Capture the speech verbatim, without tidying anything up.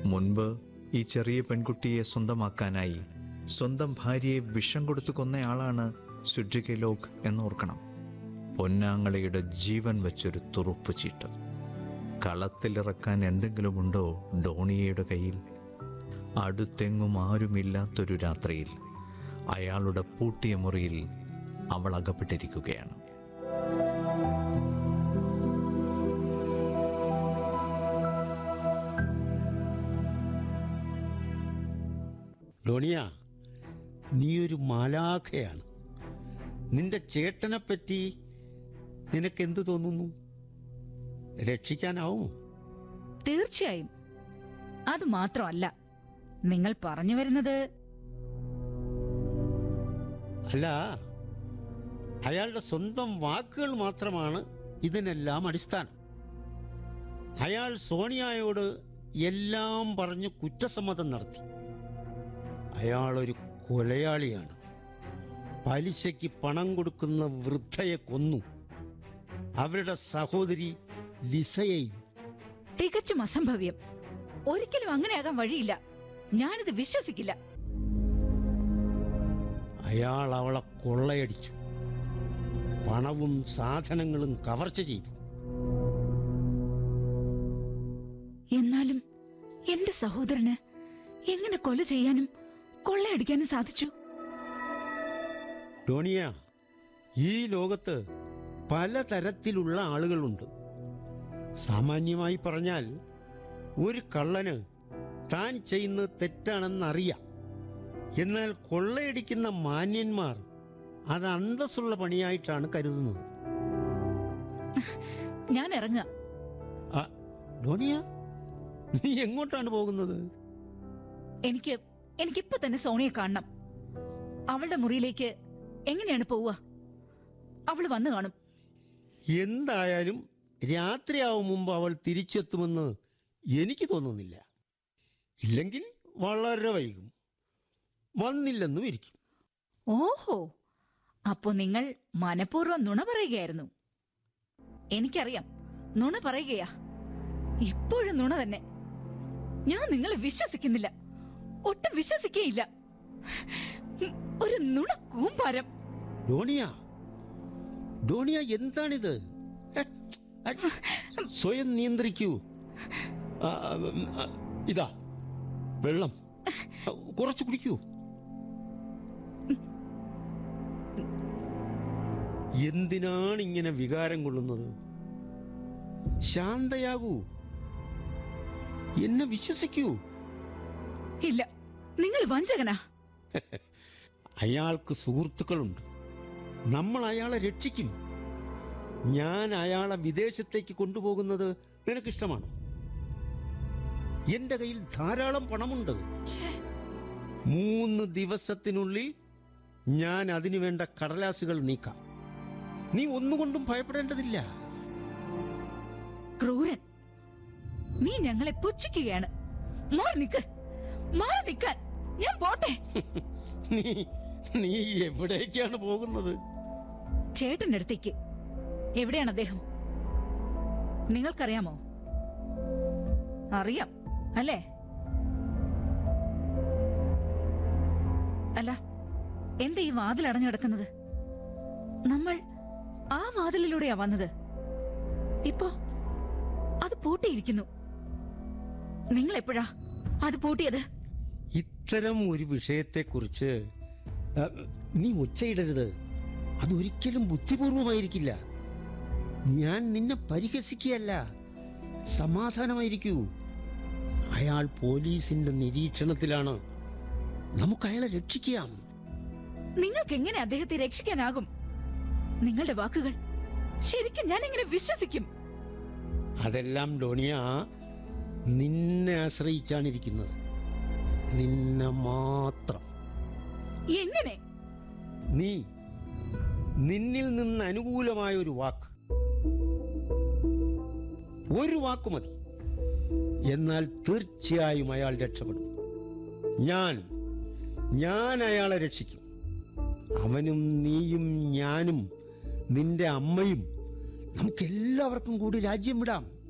മുൻപ് ഈ ചെറിയ പെൺകുട്ടിയെ സ്വന്തമാക്കാനായി സ്വന്തം ഭാര്യയെ വിഷം കൊടുത്തു കൊന്നയാളാണ് സുഡ്രികലോക് എന്നോർക്കണം. പൊന്നാങ്ങളയുടെ ജീവൻ വെച്ചൊരു തുറുപ്പ് ചീട്ട്. കളത്തിലിറക്കാൻ എന്തെങ്കിലുമുണ്ടോ ഡോണിയയുടെ കയ്യിൽ? അടുത്തെങ്ങും ആരുമില്ലാത്തൊരു രാത്രിയിൽ അയാളുടെ പൂട്ടിയ മുറിയിൽ അവൾ അകപ്പെട്ടിരിക്കുകയാണ്. ഡോണിയ, നീയൊരു മാലാഖയാണ്. നിന്റെ ചേട്ടനെപ്പറ്റി നിനക്കെന്ത് തോന്നുന്നു? രക്ഷിക്കാനാവുമോ? തീർച്ചയായും. അത് മാത്രമല്ല, നിങ്ങൾ പറഞ്ഞു വരുന്നത്. അല്ല, അയാളുടെ സ്വന്തം വാക്കുകൾ മാത്രമാണ് ഇതിനെല്ലാം അടിസ്ഥാനം. അയാൾ സോണിയയോട് എല്ലാം പറഞ്ഞ് കുറ്റസമ്മതം നടത്തി. അയാളൊരു കൊലയാളിയാണ്. പലിശയ്ക്ക് പണം കൊടുക്കുന്ന വൃദ്ധയെ കൊന്നു. അവരുടെ സഹോദരി ലിസയെയും. തികച്ചും അസംഭവ്യം. ഒരിക്കലും അങ്ങനെയാകാൻ വഴിയില്ല. ഞാനിത് വിശ്വസിക്കില്ല. അയാൾ അവളെ കൊള്ളയടിച്ചു. പണവും സാധനങ്ങളും കവർച്ച ചെയ്തു. എന്നാലും എന്റെ സഹോദരന് എങ്ങനെ കൊല ചെയ്യാനും കൊള്ളയടിക്കാനും സാധിച്ചു? ഡോണിയ, ഈ ലോകത്ത് പലതരത്തിലുള്ള ആളുകളുണ്ട്. സാമാന്യമായി പറഞ്ഞാൽ ഒരു കള്ളന് താൻ ചെയ്യുന്നത് തെറ്റാണെന്നറിയാം. എന്നാൽ കൊള്ളയടിക്കുന്ന മാന്യന്മാർ അത് അന്തസ്സുള്ള പണിയായിട്ടാണ് കരുതുന്നത്. ഞാൻ ഇറങ്ങുക. ഡോണിയ, നീ എങ്ങോട്ടാണ് പോകുന്നത്? എനിക്ക് എനിക്കിപ്പോ തന്നെ സോണിയെ കാണണം. അവളുടെ മുറിയിലേക്ക് എങ്ങനെയാണ് പോവുക? അവള് വന്നു കാണും. എന്തായാലും രാത്രിയാവും മുമ്പ് അവൾ തിരിച്ചെത്തുമെന്ന് എനിക്ക് തോന്നുന്നില്ല. ഇല്ലെങ്കിൽ വളരെ വൈകും. വന്നില്ലെന്നും ഇരിക്കും. ഓഹോ, അപ്പോ നിങ്ങൾ മനഃപൂർവ്വം നുണ പറയുകയായിരുന്നു. എനിക്കറിയാം, നുണ പറയുകയാ. ഇപ്പോഴും നുണ തന്നെ. ഞാൻ നിങ്ങളെ വിശ്വസിക്കുന്നില്ല. ഒട്ടും വിശ്വസിക്കേയില്ല. ഒരു നുണ കൂമ്പാരം. ഡോണിയ, ഡോണിയ, എന്താണിത്? സ്വയം നിയന്ത്രിക്കൂ. ഇതാ വെള്ളം, കുറച്ച് കുടിക്കൂ. എന്തിനാണ് ഇങ്ങനെ വികാരം കൊള്ളുന്നത്? ശാന്തയാകൂ. എന്നെ വിശ്വസിക്കൂ. ഇല്ല, നിങ്ങൾ വഞ്ചകനാ. അയാൾക്ക് സുഹൃത്തുക്കളുണ്ട്. നമ്മൾ അയാളെ രക്ഷിക്കും. ഞാൻ അയാളെ വിദേശത്തേക്ക് കൊണ്ടുപോകുന്നത് നിനക്കിഷ്ടമാണോ? എന്റെ കയ്യിൽ ധാരാളം പണമുണ്ട്. മൂന്ന് ദിവസത്തിനുള്ളിൽ ഞാൻ അതിനു വേണ്ട കടലാസുകൾ നീക്കാം. നീ ഒന്നുകൊണ്ടും ഭയപ്പെടേണ്ടതില്ല. ക്രൂരൻ, നീ ഞങ്ങളെ പുച്ഛിക്കുകയാണ്. മാറി നിക്ക്, മാറി നിക്കാൻ. ഞാൻ പോട്ടെ. നീ നീ എവിടേക്കാണ് പോകുന്നത്? ചേട്ടന്റെ അടുത്തേക്ക്. എവിടെയാണ് അദ്ദേഹം? നിങ്ങൾക്കറിയാമോ? അറിയാം അല്ലേ? അല്ല, എന്താ ഈ വാതിൽ അടഞ്ഞു കിടക്കുന്നത്? നമ്മൾ ആ വാതിലിലൂടെയാ വന്നത്. ഇപ്പോ അത് പൂട്ടിയിരിക്കുന്നു. നിങ്ങൾ എപ്പോഴാ അത് പൂട്ടിയത്? ഇത്തരം ഒരു വിഷയത്തെക്കുറിച്ച് നീ ഒച്ചയിടരുത്. അതൊരിക്കലും ബുദ്ധിപൂർവമായിരിക്കില്ല. ഞാൻ നിന്നെ പരിഹസിക്കുകയല്ല. സമാധാനമായിരിക്കൂ. അയാൾ പോലീസിന്റെ നിരീക്ഷണത്തിലാണ്. നമുക്ക് അയാളെ രക്ഷിക്കാം. നിങ്ങൾക്ക് എങ്ങനെ അദ്ദേഹത്തെ രക്ഷിക്കാനാകും? നിങ്ങളുടെ വാക്കുകൾ ശരിക്കും ഞാൻ എങ്ങനെ വിശ്വസിക്കും? അതെല്ലാം ഡോണിയ നിന്നെ ആശ്രയിച്ചാണിരിക്കുന്നത്. നിന്നെ മാത്രം. എങ്ങനെ? നീ നിന്നിൽ നിന്ന് അനുകൂലമായ ഒരു വാക്ക്, ഒരു വാക്ക് മതി. എന്നാൽ തീർച്ചയായും അയാൾ രക്ഷപ്പെടും. ഞാൻ ഞാൻ അയാളെ രക്ഷിക്കും. അവനും നീയും ഞാനും നിന്റെ അമ്മയും നമുക്കെല്ലാവർക്കും കൂടി രാജ്യം വിടാം.